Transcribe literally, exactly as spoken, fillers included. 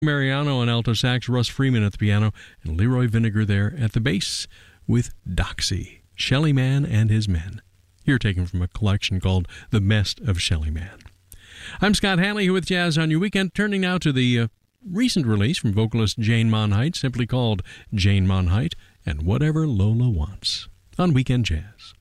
Mariano on alto sax, Russ Freeman at the piano, and Leroy Vinegar there at the bass with Doxy, Shelly Man and His Men. Here taken from a collection called The Best of Shelly Man. I'm Scott Hanley here with Jazz on Your Weekend, turning now to the uh, recent release from vocalist Jane Monheit, simply called Jane Monheit, and Whatever Lola Wants, on Weekend Jazz.